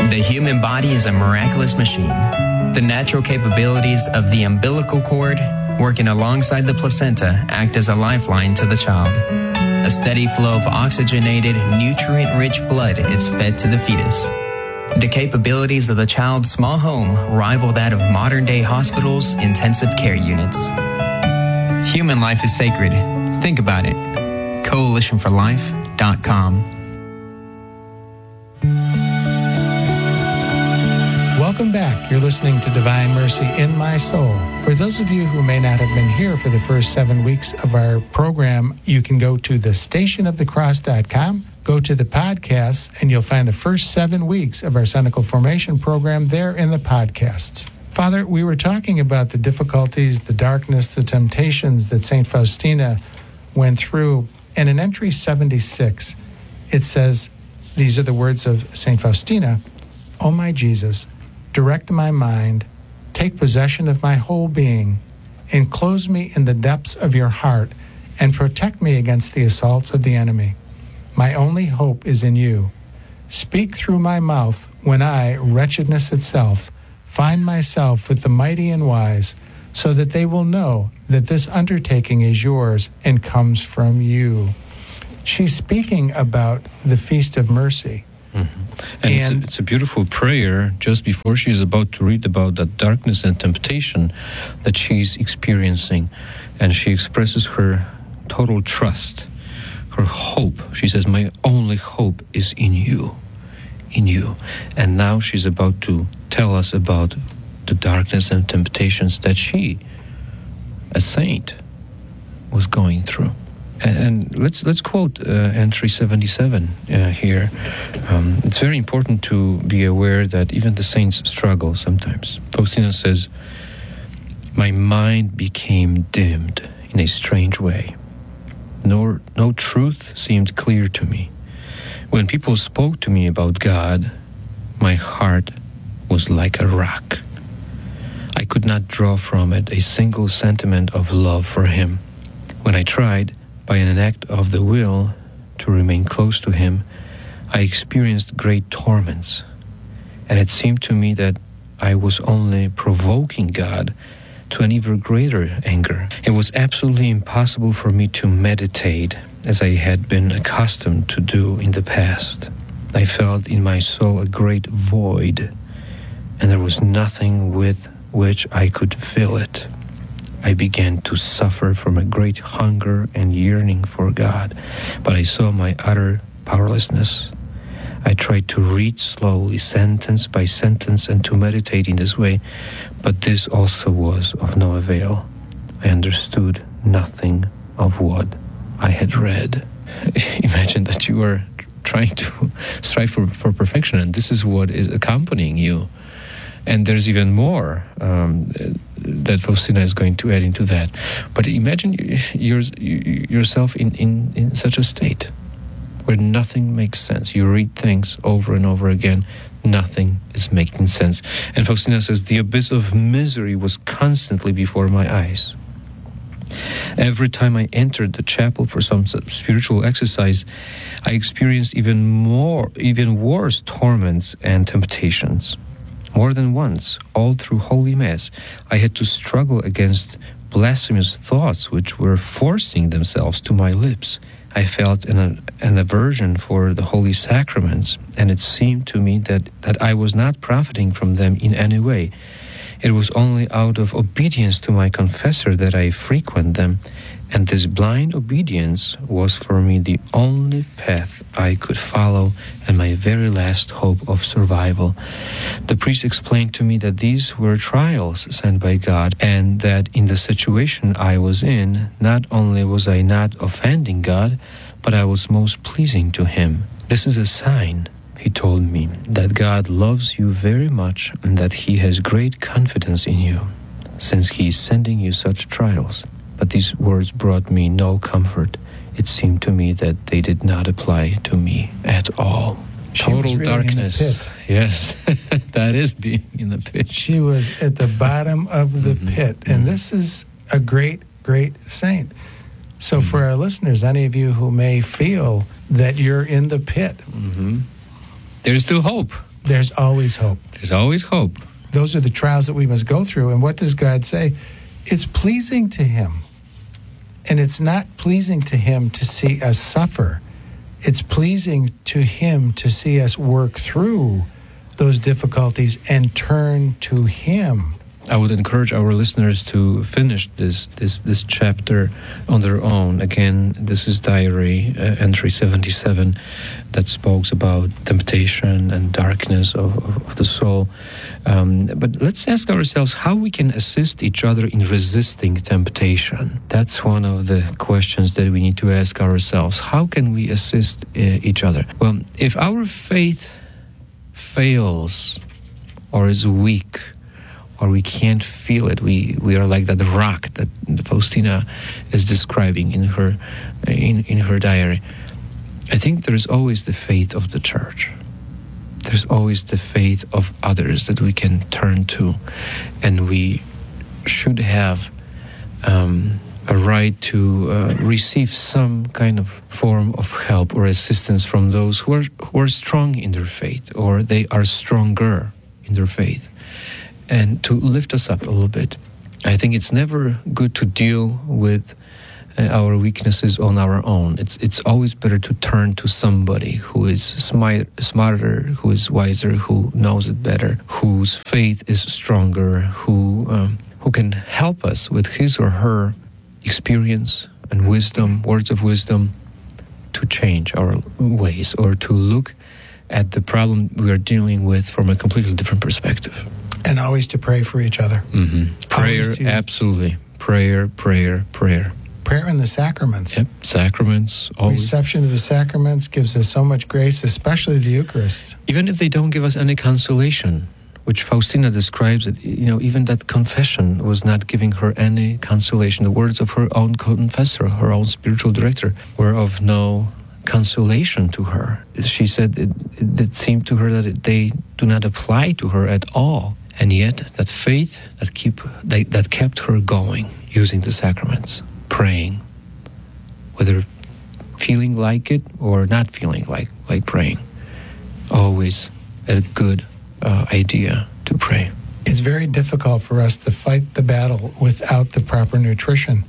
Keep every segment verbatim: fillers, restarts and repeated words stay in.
The human body is a miraculous machine. The natural capabilities of the umbilical cord, working alongside the placenta, act as a lifeline to the child. A steady flow of oxygenated, nutrient-rich blood is fed to the fetus. The capabilities of the child's small home rival that of modern-day hospitals' intensive care units. Human life is sacred. Think about it. coalition for life dot com. Welcome back. You're listening to Divine Mercy in My Soul. For those of you who may not have been here for the first seven weeks of our program, you can go to the station of the cross dot com, go to the podcasts, and you'll find the first seven weeks of our Cenacle Formation program there in the podcasts. Father, we were talking about the difficulties, the darkness, the temptations that Saint Faustina went through. And in entry seventy-six, it says, these are the words of Saint Faustina, "O my Jesus, direct my mind, take possession of my whole being, enclose me in the depths of your heart, and protect me against the assaults of the enemy. My only hope is in you. Speak through my mouth when I, wretchedness itself, find myself with the mighty and wise, so that they will know that this undertaking is yours and comes from you." She's speaking about the Feast of Mercy. Mm-hmm. And, and it's, a, it's a beautiful prayer just before she's about to read about that darkness and temptation that she's experiencing. And she expresses her total trust, her hope. She says, "My only hope is in you, in you." And now she's about to tell us about the darkness and temptations that she, a saint, was going through. And let's let's quote uh, entry seventy-seven uh, here. Um, it's very important to be aware that even the saints struggle sometimes. Faustina says, "My mind became dimmed in a strange way. Nor, no truth seemed clear to me. When people spoke to me about God, my heart was like a rock. I could not draw from it a single sentiment of love for Him. When I tried, by an act of the will, to remain close to Him, I experienced great torments, and it seemed to me that I was only provoking God to an even greater anger. It was absolutely impossible for me to meditate as I had been accustomed to do in the past. I felt in my soul a great void, and there was nothing with which I could fill it. I began to suffer from a great hunger and yearning for God, but I saw my utter powerlessness. I tried to read slowly, sentence by sentence, and to meditate in this way, but this also was of no avail. I understood nothing of what I had read." Imagine that you are trying to strive for, for perfection, and this is what is accompanying you. And there's even more um, that Faustina is going to add into that. But imagine your, yourself in, in, in such a state where nothing makes sense. You read things over and over again. Nothing is making sense. And Faustina says, "The abyss of misery was constantly before my eyes. Every time I entered the chapel for some spiritual exercise, I experienced even more, even worse torments and temptations. More than once, all through Holy Mass, I had to struggle against blasphemous thoughts which were forcing themselves to my lips. I felt an, an aversion for the Holy Sacraments, and it seemed to me that, that I was not profiting from them in any way. It was only out of obedience to my confessor that I frequent them, and this blind obedience was for me the only path I could follow and my very last hope of survival. The priest explained to me that these were trials sent by God, and that in the situation I was in, not only was I not offending God, but I was most pleasing to Him. This is a sign, he told me, that God loves you very much and that He has great confidence in you, since He is sending you such trials. But these words brought me no comfort. It seemed to me that they did not apply to me at all." She Total was really darkness. in the pit. Yes, that is being in the pit. She was at the bottom of the Mm-hmm. pit. And this is a great, great saint. So Mm-hmm. for our listeners, any of you who may feel that you're in the pit, Mm-hmm. There is still hope. There's always hope. There's always hope. Those are the trials that we must go through. And what does God say? It's pleasing to him. And it's not pleasing to him to see us suffer. It's pleasing to him to see us work through those difficulties and turn to him. I would encourage our listeners to finish this this this chapter on their own. Again, this is diary uh, entry seventy-seven that speaks about temptation and darkness of, of, of the soul. Um, but let's ask ourselves how we can assist each other in resisting temptation. That's one of the questions that we need to ask ourselves. How can we assist uh, each other? Well, if our faith fails or is weak, or we can't feel it, we, we are like that rock that Faustina is describing in her in, in her diary. I think there's always the faith of the church. There's always the faith of others that we can turn to, and we should have um, a right to uh, receive some kind of form of help or assistance from those who are who are strong in their faith, or they are stronger in their faith, and to lift us up a little bit. I think it's never good to deal with uh, our weaknesses on our own. It's it's always better to turn to somebody who is smi- smarter, who is wiser, who knows it better, whose faith is stronger, who um, who can help us with his or her experience and wisdom, words of wisdom, to change our ways or to look at the problem we are dealing with from a completely different perspective. And always to pray for each other. Mm-hmm. Prayer, to, absolutely. Prayer, prayer, prayer. Prayer and the sacraments. Yep, sacraments. Always. Reception of the sacraments gives us so much grace, especially the Eucharist. Even if they don't give us any consolation, which Faustina describes it, you know, even that confession was not giving her any consolation. The words of her own confessor, her own spiritual director, were of no consolation to her. She said it, it, it seemed to her that it, they do not apply to her at all. And yet, that faith that keep that, that kept her going, using the sacraments, praying, whether feeling like it or not feeling like, like praying, always a good uh, idea to pray. It's very difficult for us to fight the battle without the proper nutrition.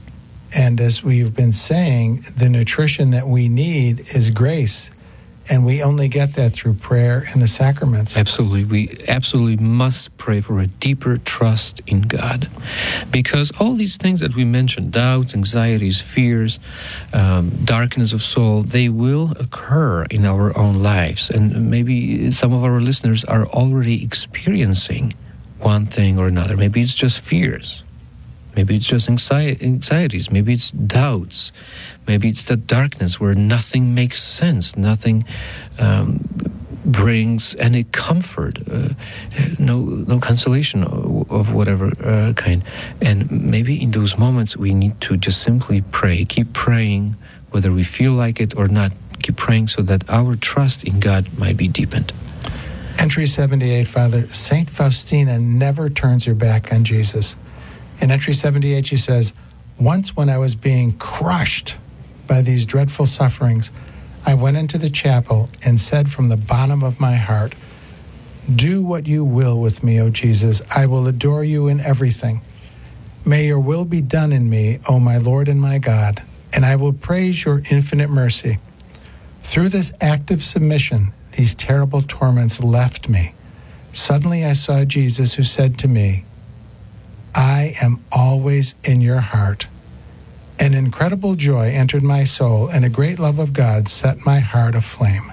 And as we've been saying, the nutrition that we need is grace. And we only get that through prayer and the sacraments. Absolutely. We absolutely must pray for a deeper trust in God. Because all these things that we mentioned, doubts, anxieties, fears, um, darkness of soul, they will occur in our own lives. And maybe some of our listeners are already experiencing one thing or another. Maybe it's just fears. Maybe it's just anxi- anxieties. Maybe it's doubts. Maybe it's that darkness where nothing makes sense. Nothing um, brings any comfort. Uh, no, no consolation of, of whatever uh, kind. And maybe in those moments we need to just simply pray. Keep praying, whether we feel like it or not. Keep praying so that our trust in God might be deepened. Entry seventy-eight, Father. Saint Faustina never turns her back on Jesus. In entry seventy-eight, she says, once when I was being crushed by these dreadful sufferings, I went into the chapel and said from the bottom of my heart, do what you will with me, O Jesus. I will adore you in everything. May your will be done in me, O my Lord and my God, and I will praise your infinite mercy. Through this act of submission, these terrible torments left me. Suddenly I saw Jesus, who said to me, I am always in your heart. An incredible joy entered my soul, and a great love of God set my heart aflame.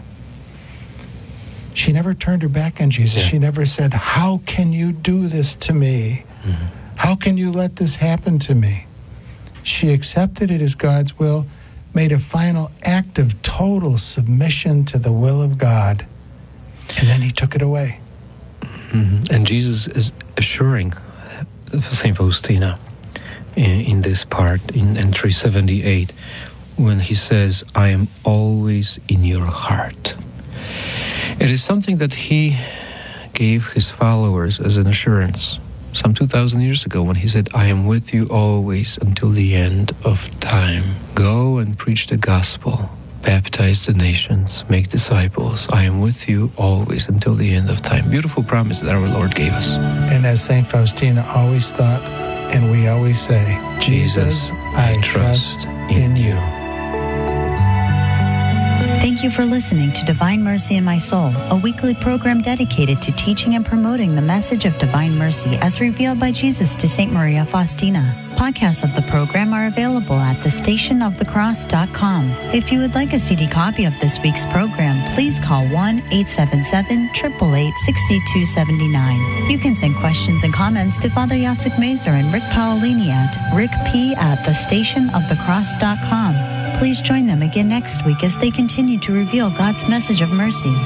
She never turned her back on Jesus. Yeah. She never said, how can you do this to me? Mm-hmm. How can you let this happen to me? She accepted it as God's will, made a final act of total submission to the will of God, and then he took it away. Mm-hmm. And Jesus is assuring Saint Faustina in, in this part, in entry seventy-eight, when he says, I am always in your heart. It is something that he gave his followers as an assurance some two thousand years ago when he said, I am with you always until the end of time. Go and preach the gospel baptize the nations, make disciples. I am with you always until the end of time. Beautiful promise that our Lord gave us. And as Saint Faustina always thought, and we always say, Jesus, I trust in you. Thank you for listening to Divine Mercy in My Soul, a weekly program dedicated to teaching and promoting the message of divine mercy as revealed by Jesus to Saint Maria Faustina. Podcasts of the program are available at the station of the cross dot com. If you would like a C D copy of this week's program, please call one eight seven seven, eight eight eight, six two seven nine. You can send questions and comments to Father Jacek Mazer and Rick Paolini at rickp at the station of the cross dot com. Please join them again next week as they continue to reveal God's message of mercy.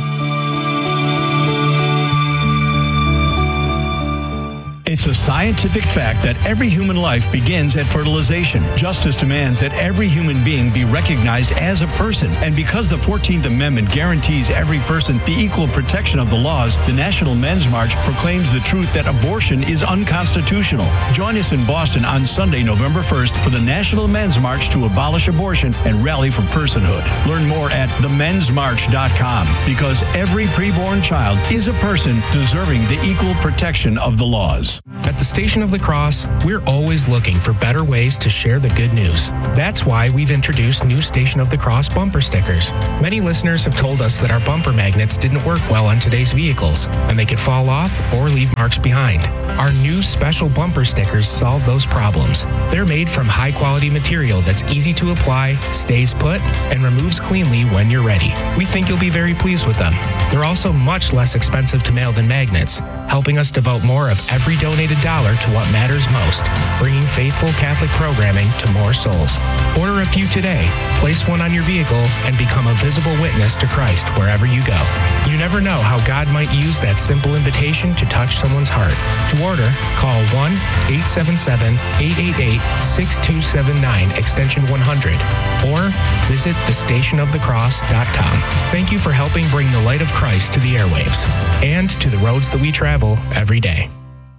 It's a scientific fact that every human life begins at fertilization. Justice demands that every human being be recognized as a person. And because the fourteenth Amendment guarantees every person the equal protection of the laws, the National Men's March proclaims the truth that abortion is unconstitutional. Join us in Boston on Sunday, November first for the National Men's March to abolish abortion and rally for personhood. Learn more at the men's march dot com, because every preborn child is a person deserving the equal protection of the laws. At the Station of the Cross, we're always looking for better ways to share the good news. That's why we've introduced new Station of the Cross bumper stickers. Many listeners have told us that our bumper magnets didn't work well on today's vehicles, and they could fall off or leave marks behind. Our new special bumper stickers solve those problems. They're made from high-quality material that's easy to apply, stays put, and removes cleanly when you're ready. We think you'll be very pleased with them. They're also much less expensive to mail than magnets, helping us devote more of every donated dollar to what matters most, bringing faithful Catholic programming to more souls. Order a few today, place one on your vehicle, and become a visible witness to Christ wherever you go. You never know how God might use that simple invitation to touch someone's heart. To order, call one eight seven seven, eight eight eight, six two seven nine, extension one hundred, or visit the station of the cross dot com. Thank you for helping bring the light of Christ to the airwaves and to the roads that we travel every day.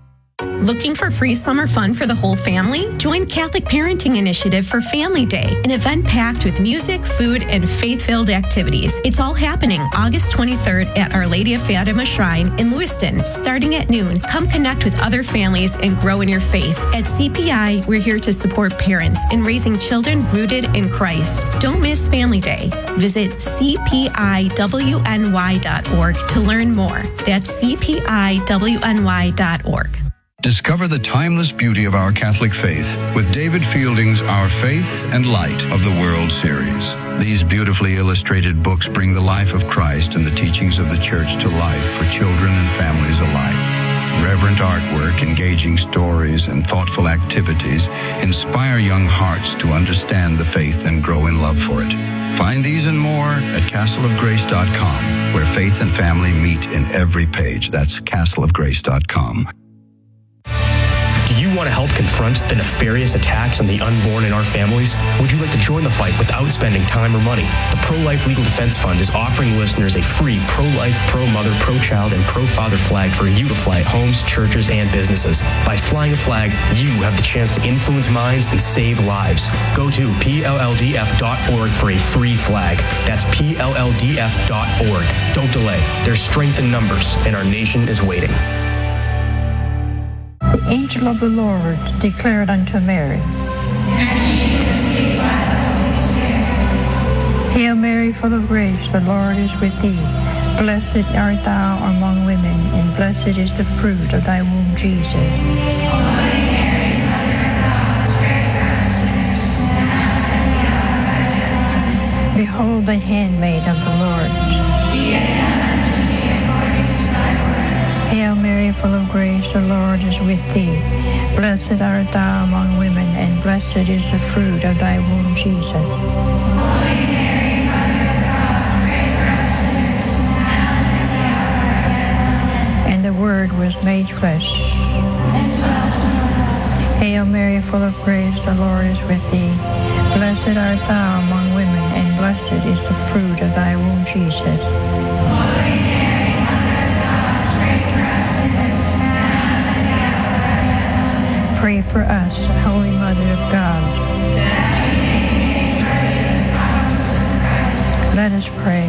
Looking for free summer fun for the whole family? Join Catholic Parenting Initiative for Family Day, an event packed with music, food, and faith-filled activities. It's all happening August twenty-third at Our Lady of Fatima Shrine in Lewiston, starting at noon. Come connect with other families and grow in your faith. At C P I, we're here to support parents in raising children rooted in Christ. Don't miss Family Day. Visit c p i w n y dot org to learn more. That's c p i w n y dot org. Discover the timeless beauty of our Catholic faith with David Fielding's Our Faith and Light of the World series. These beautifully illustrated books bring the life of Christ and the teachings of the Church to life for children and families alike. Reverent artwork, engaging stories, and thoughtful activities inspire young hearts to understand the faith and grow in love for it. Find these and more at castle of grace dot com, where faith and family meet in every page. That's castle of grace dot com. Do you want to help confront the nefarious attacks on the unborn in our families? Would you like to join the fight without spending time or money? The Pro-Life Legal Defense Fund is offering listeners a free pro-life, pro-mother, pro-child, and pro-father flag for you to fly at homes, churches, and businesses. By flying a flag, you have the chance to influence minds and save lives. Go to p l l d f dot org for a free flag. That's p l l d f dot org. Don't delay. There's strength in numbers, and our nation is waiting. The angel of the Lord declared unto Mary, Hail Mary, full of grace, the Lord is with thee. Blessed art thou among women, and blessed is the fruit of thy womb, Jesus. Holy Mary, Mother of God, pray for us sinners, now and at the hour of our death. Behold the handmaid of the Lord. Be it done unto me according to thy word. Hail Mary, full of grace, the Lord is with thee. Blessed art thou among women, and blessed is the fruit of thy womb, Jesus. Holy Mary, Mother of God, pray for us sinners, now and at the hour of our death. And the Word was made flesh, and dwelt among us. Hail Mary, full of grace, the Lord is with thee. Blessed art thou among women, and blessed is the fruit of thy womb, Jesus. Holy Mary, Mother of God, pray for us sinners, now and at the hour of our death. Pray for us, Holy Mother of God, that we may be made worthy of the promises of Christ. pray.